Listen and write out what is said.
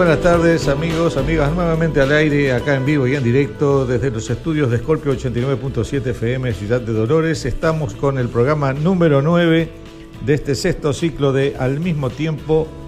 buenas tardes, amigos, amigas, nuevamente al aire, acá en vivo y en directo desde los estudios de Scorpio 89.7 FM, Ciudad de Dolores. Estamos con el programa número 9 de este sexto ciclo de Al mismo tiempo